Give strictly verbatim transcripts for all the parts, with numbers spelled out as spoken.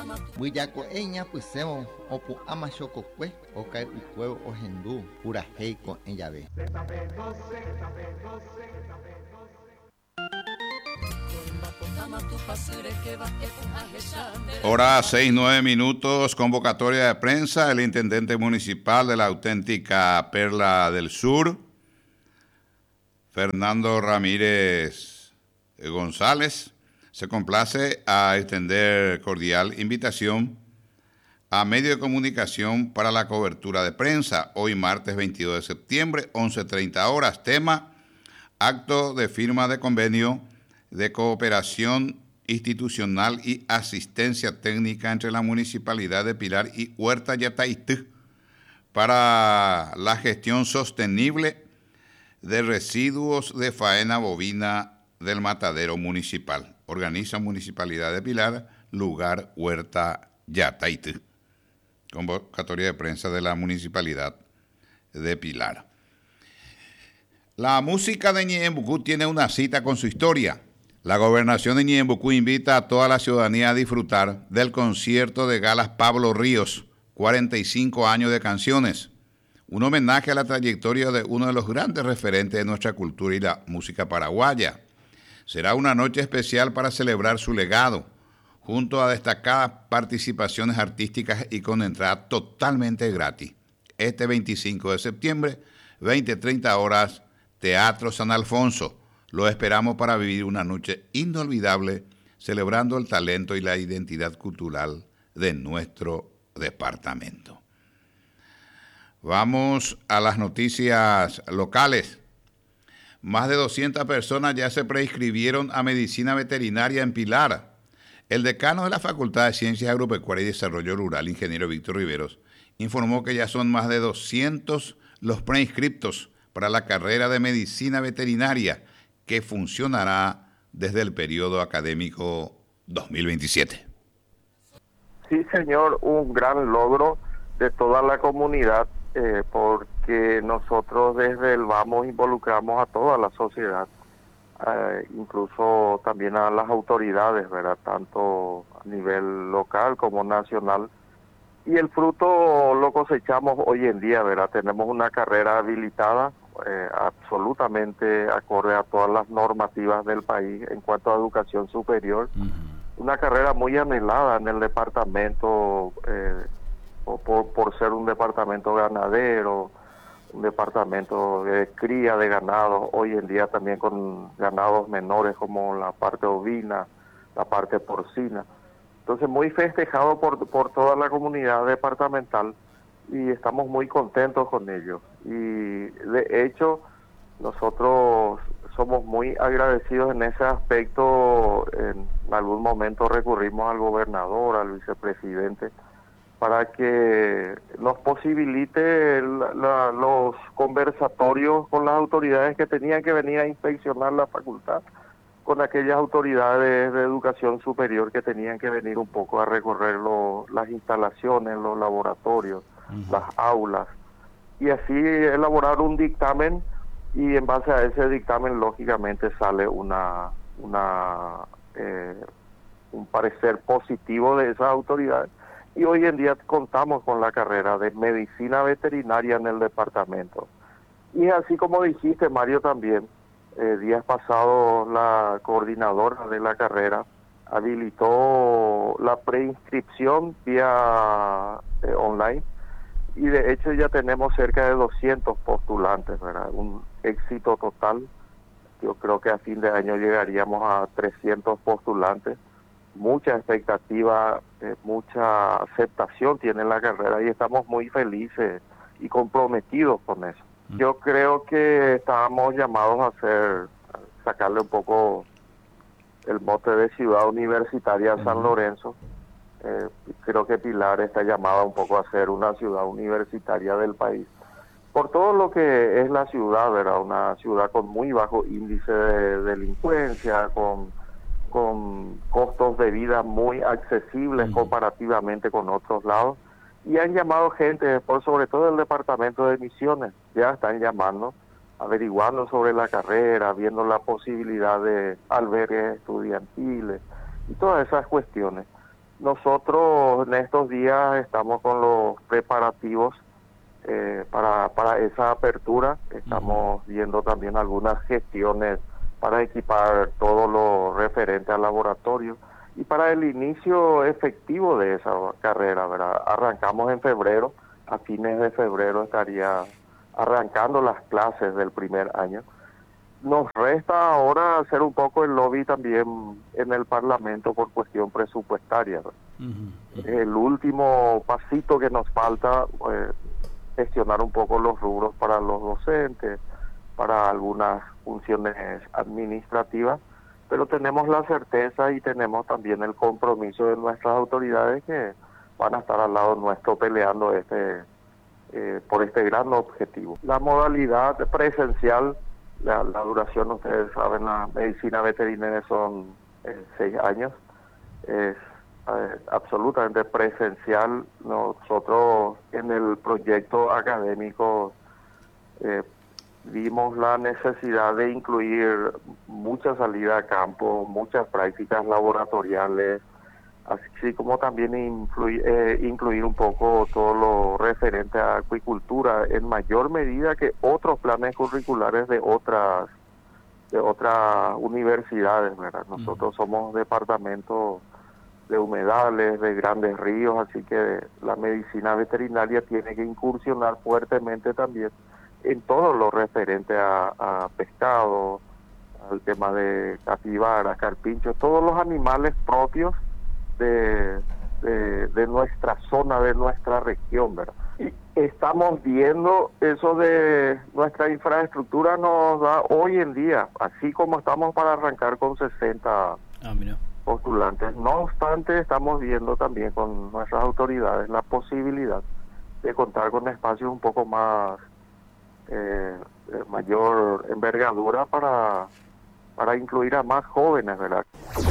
Buillacoeña pusemos opu amachococue o cae ucueo o hendú pura heico en llave. Hora seis, nueve minutos, convocatoria de prensa. El intendente municipal de la auténtica Perla del Sur, Fernando Ramírez González, se complace a extender cordial invitación a medios de comunicación para la cobertura de prensa. Hoy martes veintidós de septiembre, once treinta horas. Tema: acto de firma de convenio de cooperación institucional y asistencia técnica entre la Municipalidad de Pilar y Huerta Yataití para la gestión sostenible de residuos de faena bovina del matadero municipal. Organiza Municipalidad de Pilar, lugar Huerta Yataití. Convocatoria de prensa de la Municipalidad de Pilar. La música de Ñeembucú tiene una cita con su historia. La gobernación de Ñeembucú invita a toda la ciudadanía a disfrutar del concierto de galas Pablo Ríos, cuarenta y cinco años de canciones, un homenaje a la trayectoria de uno de los grandes referentes de nuestra cultura y la música paraguaya. Será una noche especial para celebrar su legado, junto a destacadas participaciones artísticas y con entrada totalmente gratis. Este veinticinco de septiembre, veinte treinta horas, Teatro San Alfonso. Lo esperamos para vivir una noche inolvidable, celebrando el talento y la identidad cultural de nuestro departamento. Vamos a las noticias locales. Más de doscientas personas ya se preinscribieron a medicina veterinaria en Pilar. El decano de la Facultad de Ciencias Agropecuarias y Desarrollo Rural, ingeniero Víctor Riveros, informó que ya son más de doscientos los preinscriptos para la carrera de medicina veterinaria, que funcionará desde el periodo académico dos mil veintisiete. Sí, señor, un gran logro de toda la comunidad, eh, porque nosotros desde el Vamos involucramos a toda la sociedad, eh, incluso también a las autoridades, ¿verdad? Tanto a nivel local como nacional. Y el fruto lo cosechamos hoy en día, ¿verdad? Tenemos una carrera habilitada, Eh, absolutamente acorde a todas las normativas del país en cuanto a educación superior. Uh-huh. Una carrera muy anhelada en el departamento, eh, por, por ser un departamento ganadero, un departamento de cría de ganado, hoy en día también con ganados menores como la parte ovina, la parte porcina. Entonces muy festejado por, por toda la comunidad departamental, y estamos muy contentos con ello. Y de hecho, nosotros somos muy agradecidos en ese aspecto. En algún momento recurrimos al gobernador, al vicepresidente, para que nos posibilite la, la, los conversatorios con las autoridades que tenían que venir a inspeccionar la facultad, con aquellas autoridades de educación superior que tenían que venir un poco a recorrer lo, las instalaciones, los laboratorios, uh-huh, las aulas, y así elaborar un dictamen, y en base a ese dictamen lógicamente sale una una eh, un parecer positivo de esas autoridades, y hoy en día contamos con la carrera de medicina veterinaria en el departamento. Y así como dijiste, Mario, también eh, días pasados la coordinadora de la carrera habilitó la preinscripción vía eh, online, y de hecho ya tenemos cerca de doscientos postulantes, ¿verdad? Un éxito total. Yo creo que a fin de año llegaríamos a trescientos postulantes. Mucha expectativa, eh, mucha aceptación tiene la carrera, y estamos muy felices y comprometidos con eso. Yo creo que estábamos llamados a hacer, a sacarle un poco el mote de ciudad universitaria a San Lorenzo. Eh, creo que Pilar está llamada un poco a ser una ciudad universitaria del país, por todo lo que es la ciudad, ¿verdad? Una ciudad con muy bajo índice de delincuencia, con, con costos de vida muy accesibles uh-huh, comparativamente con otros lados, y han llamado gente, por sobre todo el departamento de Misiones, ya están llamando, averiguando sobre la carrera, viendo la posibilidad de albergues estudiantiles y todas esas cuestiones. Nosotros en estos días estamos con los preparativos eh, para, para esa apertura. Estamos uh-huh. viendo también algunas gestiones para equipar todo lo referente al laboratorio y para el inicio efectivo de esa carrera, ¿verdad? Arrancamos en febrero, a fines de febrero estaría arrancando las clases del primer año. Nos resta ahora hacer un poco el lobby también en el Parlamento por cuestión presupuestaria. Uh-huh, uh-huh. El último pasito que nos falta, eh, gestionar un poco los rubros para los docentes, para algunas funciones administrativas, pero tenemos la certeza y tenemos también el compromiso de nuestras autoridades que van a estar al lado nuestro peleando este eh, por este gran objetivo. La modalidad presencial, La, la duración, ustedes saben, la medicina veterinaria son eh, seis años, es eh, absolutamente presencial. Nosotros en el proyecto académico eh, vimos la necesidad de incluir mucha salida a campo, muchas prácticas laboratoriales, así como también influir, eh, incluir un poco todo lo referente a acuicultura en mayor medida que otros planes curriculares de otras de otras universidades, ¿verdad? Nosotros uh-huh. somos departamentos de humedales, de grandes ríos, así que la medicina veterinaria tiene que incursionar fuertemente también en todo lo referente a, a pescado, al tema de capibaras, carpinchos, todos los animales propios De, de, de nuestra zona, de nuestra región, ¿verdad? Y estamos viendo eso de nuestra infraestructura nos da hoy en día, así como estamos para arrancar con sesenta ah, postulantes. No obstante, estamos viendo también con nuestras autoridades la posibilidad de contar con espacios un poco más eh, de mayor envergadura para, para incluir a más jóvenes, ¿verdad?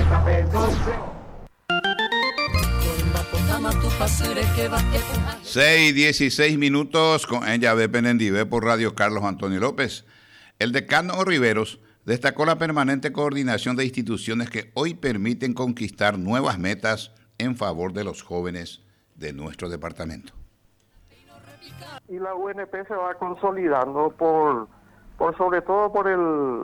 seis dieciséis minutos con ella ve Penendive por Radio Carlos Antonio López. El decano Riveros destacó la permanente coordinación de instituciones que hoy permiten conquistar nuevas metas en favor de los jóvenes de nuestro departamento. Y la U N P se va consolidando por, por sobre todo por el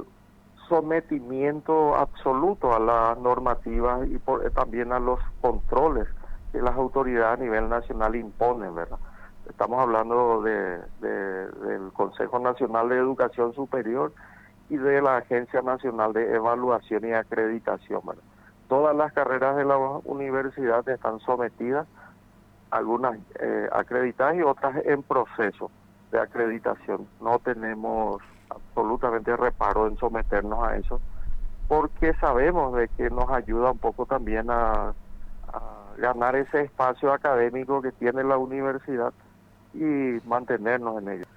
sometimiento absoluto a las normativas y por, eh, también a los controles que las autoridades a nivel nacional imponen, ¿verdad? Estamos hablando de, de, del Consejo Nacional de Educación Superior y de la Agencia Nacional de Evaluación y Acreditación, ¿verdad? Todas las carreras de la universidad están sometidas, algunas eh, acreditadas y otras en proceso de acreditación. No tenemos absolutamente reparo en someternos a eso, porque sabemos de que nos ayuda un poco también a, a ganar ese espacio académico que tiene la universidad y mantenernos en ello.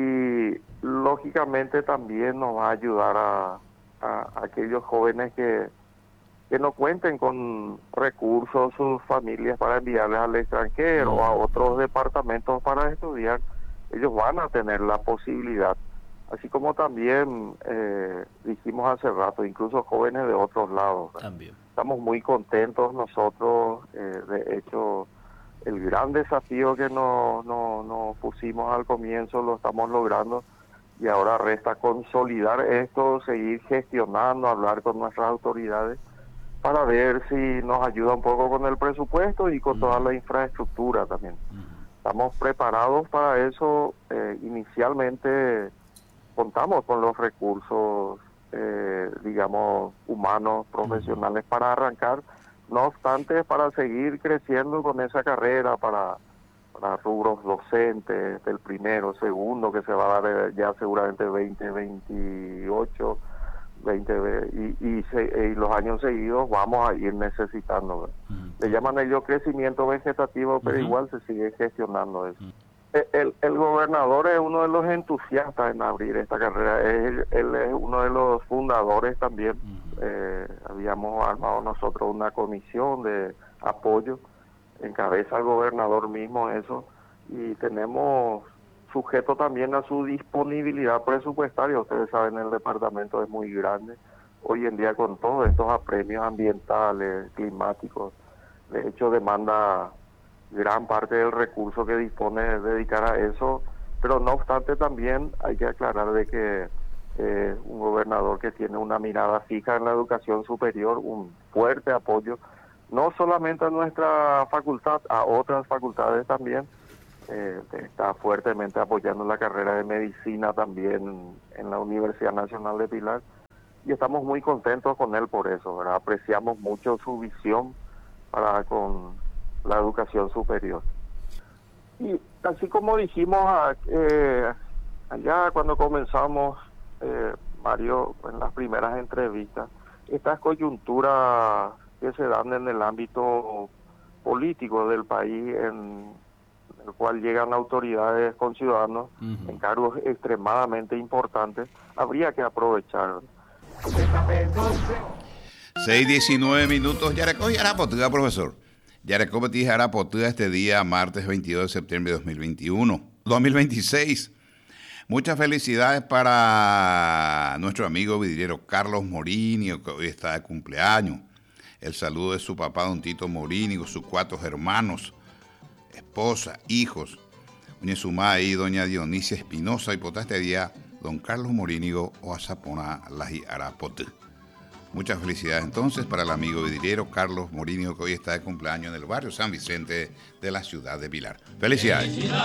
Y lógicamente también nos va a ayudar a, a, a aquellos jóvenes que, que no cuenten con recursos, sus familias para enviarles al extranjero o a otros departamentos para estudiar. Ellos van a tener la posibilidad, así como también eh, dijimos hace rato, incluso jóvenes de otros lados. También. Estamos muy contentos nosotros, eh, de hecho, el gran desafío que nos no, no pusimos al comienzo lo estamos logrando y ahora resta consolidar esto, seguir gestionando, hablar con nuestras autoridades para ver si nos ayuda un poco con el presupuesto y con uh-huh. toda la infraestructura también. Uh-huh. Estamos preparados para eso. Eh, inicialmente contamos con los recursos, eh, digamos, humanos, profesionales uh-huh. para arrancar. No obstante, para seguir creciendo con esa carrera, para, para rubros docentes, del primero, segundo, que se va a dar ya seguramente veinte veintiocho, veinte y, y, se, y los años seguidos vamos a ir necesitando. Uh-huh. Le llaman ellos crecimiento vegetativo, pero uh-huh. igual se sigue gestionando eso. Uh-huh. El, el gobernador es uno de los entusiastas en abrir esta carrera, él, él es uno de los fundadores también. Uh-huh. eh, habíamos armado nosotros una comisión de apoyo, encabeza el gobernador mismo eso, y tenemos sujeto también a su disponibilidad presupuestaria. Ustedes saben, el departamento es muy grande, hoy en día con todos estos apremios ambientales, climáticos, de hecho demanda gran parte del recurso que dispone de dedicar a eso, pero no obstante también hay que aclarar de que eh, un gobernador que tiene una mirada fija en la educación superior, un fuerte apoyo, no solamente a nuestra facultad, a otras facultades también, eh, está fuertemente apoyando la carrera de medicina también en la Universidad Nacional de Pilar, y estamos muy contentos con él por eso, ¿verdad? Apreciamos mucho su visión para con la educación superior. Y así como dijimos eh, allá cuando comenzamos, eh, Mario, en las primeras entrevistas, estas coyunturas que se dan en el ámbito político del país, en el cual llegan autoridades con ciudadanos uh-huh. en cargos extremadamente importantes, habría que aprovechar. seis diecinueve minutos, Yarecó y Arapotuga, profesor. Yarecó Betija Arapotuga este día, martes veintidós de septiembre de dos mil veintiuno, dos mil veintiséis. Muchas felicidades para nuestro amigo vidriero Carlos Morínigo, que hoy está de cumpleaños. El saludo de su papá, don Tito Morínigo, sus cuatro hermanos, esposa, hijos. Doña Sumá y doña Dionisia Espinosa, y por este día, don Carlos Morínigo, Oazapona, Laji Arapotuga. Muchas felicidades entonces para el amigo vidriero Carlos Morínigo, que hoy está de cumpleaños en el barrio San Vicente de la ciudad de Pilar. Felicidades.